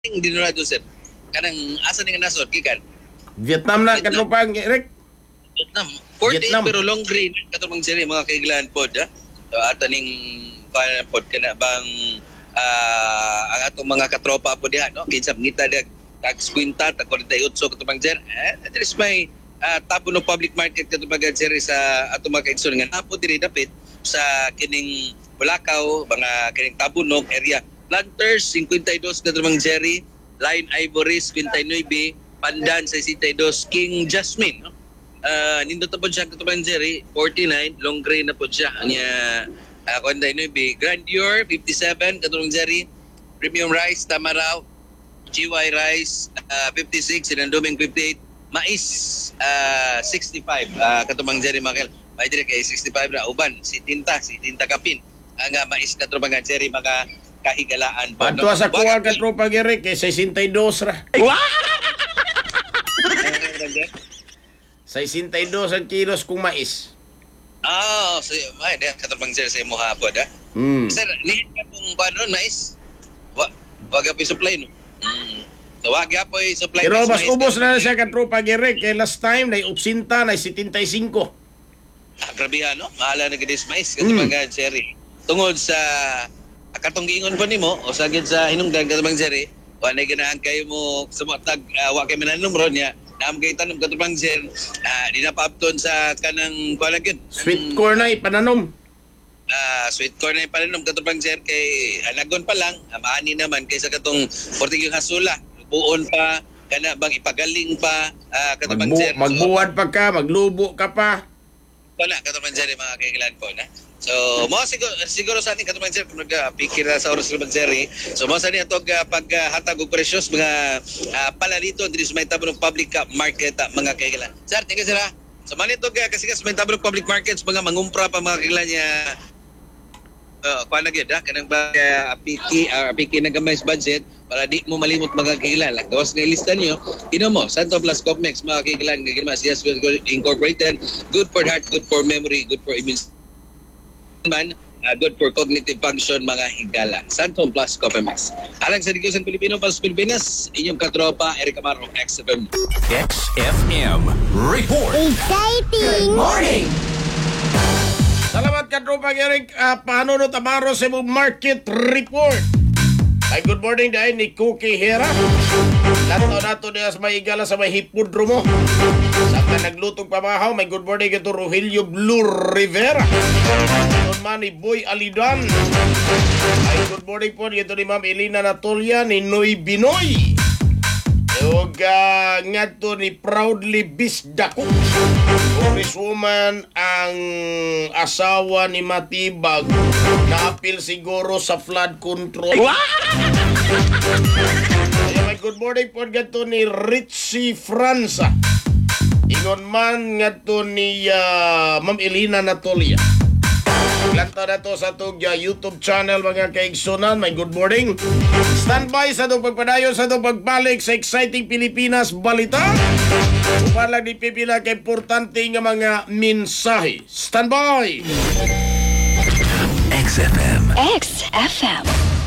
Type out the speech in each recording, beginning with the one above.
Hindi na doon, sir. Kanang asa nga nasod, gikan. Vietnam na katropang Eric. Vietnam. 48 Vietnam. pero long green. Katong siri, mga kailan pod, ha? So, ataning pod ka na bang ang atong mga katropa po diha, no? Kinsa ngita diha, tag 50, tag 48, katong sir. At least may tapo no public market katong sir sa atong mga kaigsoon nga napo diri dapit sa kining Bulacau, mga kining Tabunog area. Planters, 52 katong Jerry, Line Ivories, 59, Pandan, 62, King Jasmine, no? Nindot na po siya katong Jerry, 49, long grain na po siya. Anya, 59, Grandeur, 57, katong Jerry, Premium Rice, Tamaraw, GY Rice, 56, Sinanduming 58, Mais, 65, katong Jerry Makel. May dire kay 65 na uban, si Tinta Kapin. Ang mais katong Jerry, mga kahigalaan po. Adto sa kuha katropang Eric kay 62 ra. 62 ang kilos kung mais. So, may katapang sir sa imo hapon, ha? Sir, liit ka pong paano, mais? Wag po supply, no? So, wag po supply. Pero mas ubos na siya katropang Eric kay last time na 80 na 75. Grabe, no? Mahala na gadis mais katapang Jerry. Tungod sa katong giingon po nimo o sagid sa hinungdan katapang Jerry, wala ganahan kayo mo sumotag wa kay mananumro niya. Naam kay tanom katapang Jerry, di na paabton sa kanang palagid. Sweet corn na ipananom. Sweet corn na ipananom katapang Jerry kay anagon pa lang, maani naman kaysa katong portigyong hasula. Buon pa kana bang ipagaling pa katapang Jerry. Magbuwad pa ka, maglubo ka pa. Wala katapang Jerry mga kailan po na. So, mo siguro sa ating katapang Jerry kung nagpikir na sa oras katapang Jerry. So, mo sa ating itong paghatag og presyos mga palalito dito sa may tabo ng public market mga kailan. Sir, tingnan sila. So, manito kasi sa may tabo ng public markets mga mangumpra pa mga kailan niya kuha na gid kanang apiki na gamay sa budget para di mo malimot mga kailan. Gawas nga ilista niyo, mo Santo Plus Copmex mga kailan gagilmas yes incorporated, good for heart, good for memory, good for immune man, good for cognitive function mga higala. Santo Plus Copmex. Alang sa Digos ng Pilipino para sa Pilipinas, inyong katropa Eric Amaro, XFM. XFM Report. Exciting! Morning! Salamat katropang Eric. Paano no Tamaro sa mong market report? Ay, good morning dahil ni Cookie Hera. Nato niya sa may igala sa may hipodromo. Sa naglutong pamahaw, may good morning ito Rogelio Blue Rivera. Doon man ni Boy Alidan. Ay, good morning po ito ni Ma'am Elena Natolia ni Noy Binoy. Yung nga to ni Proudly Bisdako. Congresswoman ang asawa ni Matibag na apil siguro sa flood control. Ay, may good morning po nga to ni Richie Franza. Ingon man nga to ni Ma'am Elena Natolia. Lanta na to sa itong YouTube channel mga kaigsunan. May good morning. Standby sa itong pagpadayon sa itong pagbalik sa Exciting Pilipinas Balita. Upang lang di pipila ka importante nga mga mensahe. Standby! XFM. XFM.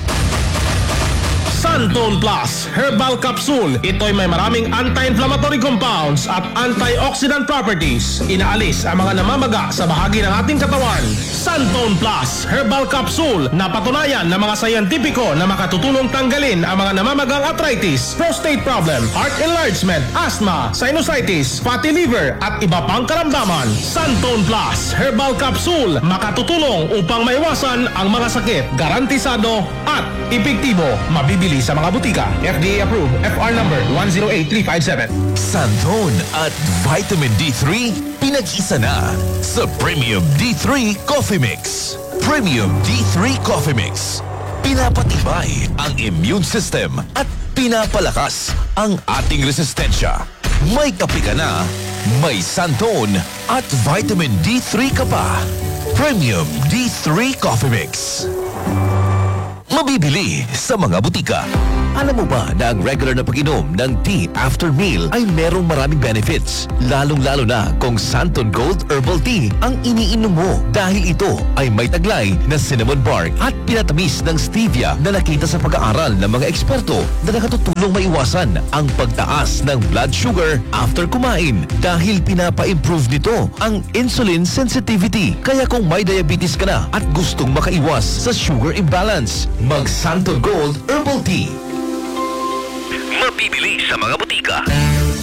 Santon Plus Herbal Capsule. Ito'y may maraming anti-inflammatory compounds at antioxidant properties. Inaalis ang mga namamaga sa bahagi ng ating katawan. Santon Plus Herbal Capsule. Napatunayan ng mga sayantipiko na makatutulong tanggalin ang mga namamagang arthritis, prostate problem, heart enlargement, asthma, sinusitis, fatty liver at iba pang karamdaman. Santon Plus Herbal Capsule. Makatutulong upang maiwasan ang mga sakit. Garantisado at epektibo. Mabibili sa mga butika. FDA approved. FR number 108357. Santon at Vitamin D3 pinag-isa na sa Premium D3 Coffee Mix. Premium D3 Coffee Mix. Pinapatibay ang immune system at pinapalakas ang ating resistensya. May kape ka na, may Santon at Vitamin D3 ka pa. Premium D3 Coffee Mix. Mabibili sa mga butika. Alam mo ba na ang regular na pag-inom ng tea after meal ay merong maraming benefits? Lalong-lalo na kung Santon Gold Herbal Tea ang iniinom mo dahil ito ay may taglay na cinnamon bark at pinatamis ng stevia na nakita sa pag-aaral ng mga eksperto na nakatutulong maiwasan ang pagtaas ng blood sugar after kumain dahil pinapa-improve nito ang insulin sensitivity. Kaya kung may diabetes ka na at gustong makaiwas sa sugar imbalance, mag Santon Gold Herbal Tea. Mabibili sa mga butika.